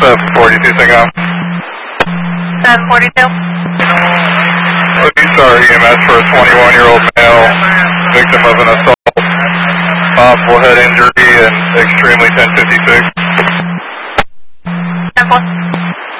742 Singapore. 742. Police are EMS for a 21-year-old male, victim of an assault, possible head injury, and extremely tense